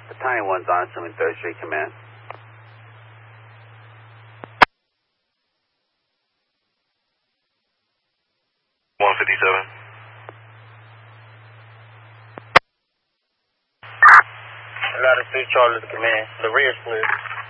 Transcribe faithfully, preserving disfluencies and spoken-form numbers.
Battalion one's on, assuming third Street Command. one fifty-seven. Latitude Charlie to command. The rear split.